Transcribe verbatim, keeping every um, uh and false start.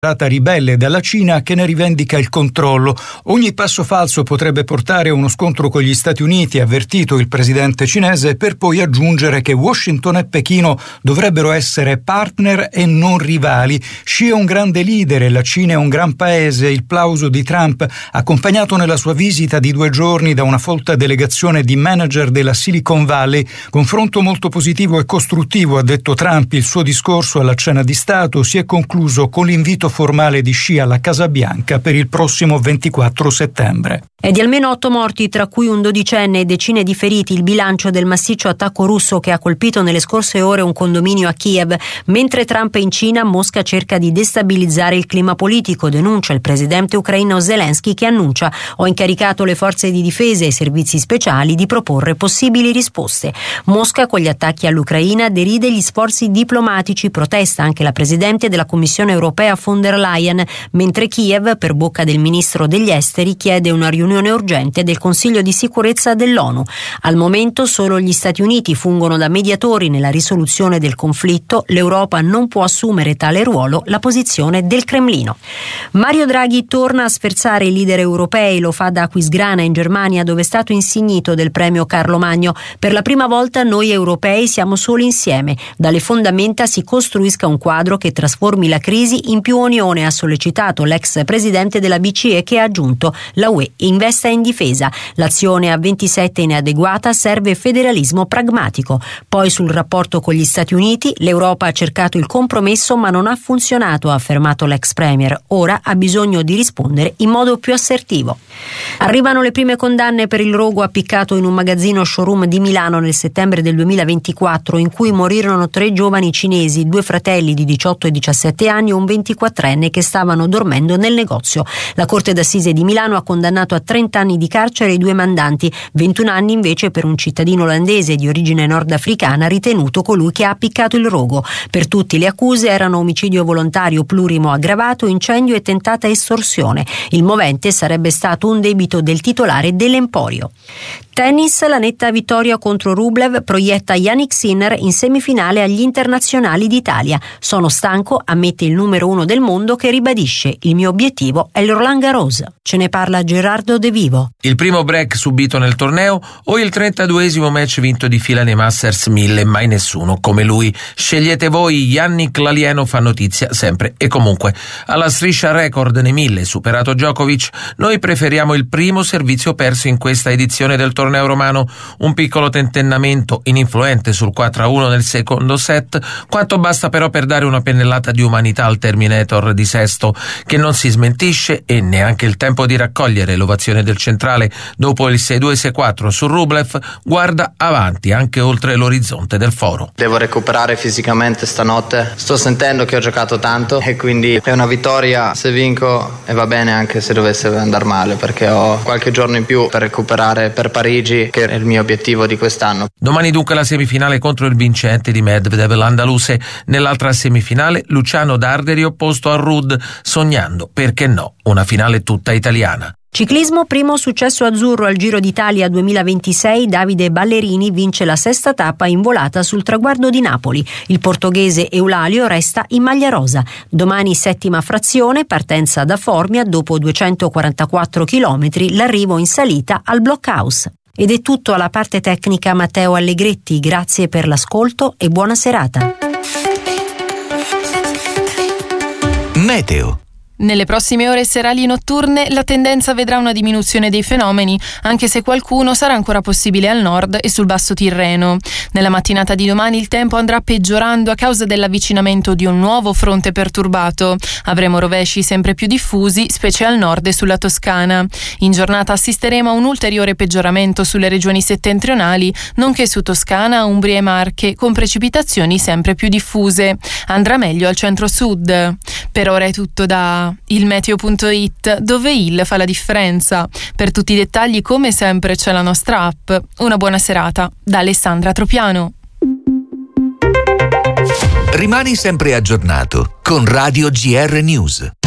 ribelle dalla Cina che ne rivendica il controllo. Ogni passo falso potrebbe portare a uno scontro con gli Stati Uniti, ha avvertito il presidente cinese, per poi aggiungere che Washington e Pechino dovrebbero essere partner e non rivali. Xi è un grande leader e la Cina è un gran paese. Il plauso di Trump, accompagnato nella sua visita di due giorni da una folta delegazione di manager della Silicon Valley. Confronto molto positivo e costruttivo, ha detto Trump. Il suo discorso alla cena di Stato si è concluso con l'invito formale di Xi alla Casa Bianca per il prossimo ventiquattro settembre. È di almeno otto morti, tra cui un dodicenne, e decine di feriti il bilancio del massiccio attacco russo che ha colpito nelle scorse ore un condominio a Kiev. Mentre Trump è in Cina, Mosca cerca di destabilizzare il clima politico, denuncia il presidente ucraino Zelensky, che annuncia: ho incaricato le forze di difesa e i servizi speciali di proporre possibili risposte. Mosca, con gli attacchi all'Ucraina, deride gli sforzi diplomatici, protesta anche la presidente della Commissione europea von der Leyen, mentre Kiev, per bocca del ministro degli esteri, chiede una riunione urgente del Consiglio di sicurezza dell'ONU. Al momento solo gli Stati Uniti fungono da mediatori nella risoluzione del conflitto. L'Europa non può assumere tale ruolo, la posizione del Cremlino. Mario Draghi torna a sferzare i leader europei, lo fa da Aquisgrana in Germania, dove è stato insignito del premio Carlo Magno. Per la prima volta noi europei siamo soli insieme. Dalle fondamenta si costruisca un quadro che trasformi la crisi in più unione, ha sollecitato l'ex presidente della B C E, che ha aggiunto: la U E investa in difesa. L'azione a ventisette inadeguata, serve federalismo pragmatico. Poi sul rapporto con gli Stati Uniti, l'Europa ha cercato il compromesso ma non ha funzionato, ha affermato l'ex premier. Ora ha bisogno di rispondere in modo più assertivo. Arrivano le prime condanne per il rogo appiccato in un magazzino showroom di Milano nel settembre del duemilaventiquattro, in cui morirono tre giovani cinesi, due fratelli di diciotto e diciassette anni e un ventiquattrenne che stavano dormendo nel negozio. La Corte d'Assise di Milano ha condannato a trenta anni di carcere i due mandanti, ventuno anni invece per un cittadino olandese di origine nordafricana ritenuto colui che ha appiccato il rogo. Per tutti le accuse erano omicidio volontario plurimo aggravato, incendio e tentata estorsione. Il movente sarebbe stato un debito del titolare dell'emporio. Tennis, la netta vittoria contro Rublev proietta Jannik Sinner in semifinale agli internazionali d'Italia. Sono stanco, ammette il numero uno del mondo, che ribadisce: il mio obiettivo è il Roland Garros. Ce ne parla Gerardo De Vivo. Il primo break subito nel torneo o il trentaduesimo match vinto di fila nei Masters mille? Mai nessuno come lui. Scegliete voi. Yannick l'alieno fa notizia sempre e comunque. Alla striscia record nei mille, superato Djokovic, noi preferiamo il primo servizio perso in questa edizione del torneo romano. Un piccolo tentennamento ininfluente sul quattro a uno nel secondo set, quanto basta però per dare una pennellata di umanità al Terminator di Sesto, che non si smentisce e neanche il tempo di raccogliere l'ovazione del centrale dopo il sei due sei quattro su Rublev. Guarda avanti anche oltre l'orizzonte del foro. Devo recuperare fisicamente stanotte, sto sentendo che ho giocato tanto e quindi è una vittoria se vinco, e va bene anche se dovesse andare male, perché ho qualche giorno in più per recuperare per Parigi, che è il mio obiettivo di quest'anno. Domani dunque la semifinale contro il vincente di Medvedev l'Andaluse. Nell'altra semifinale Luciano Darderi opposto a Ruud, sognando, perché no, una finale tutta italiana. Ciclismo, primo successo azzurro al Giro d'Italia duemilaventisei, Davide Ballerini vince la sesta tappa in volata sul traguardo di Napoli. Il portoghese Eulalio resta in maglia rosa. Domani settima frazione, partenza da Formia, dopo duecentoquarantaquattro chilometri, l'arrivo in salita al Blockhouse. Ed è tutto alla parte tecnica Matteo Allegretti, grazie per l'ascolto e buona serata. Meteo. Nelle prossime ore serali e notturne la tendenza vedrà una diminuzione dei fenomeni, anche se qualcuno sarà ancora possibile al nord e sul basso Tirreno. Nella mattinata di domani il tempo andrà peggiorando a causa dell'avvicinamento di un nuovo fronte perturbato. Avremo rovesci sempre più diffusi, specie al nord e sulla Toscana. In giornata assisteremo a un ulteriore peggioramento sulle regioni settentrionali, nonché su Toscana, Umbria e Marche, con precipitazioni sempre più diffuse. Andrà meglio al centro-sud. Per ora è tutto da il meteo punto it, dove il fa la differenza. Per tutti i dettagli, come sempre, c'è la nostra app. Una buona serata da Alessandra Tropiano. Rimani sempre aggiornato con Radio G R News.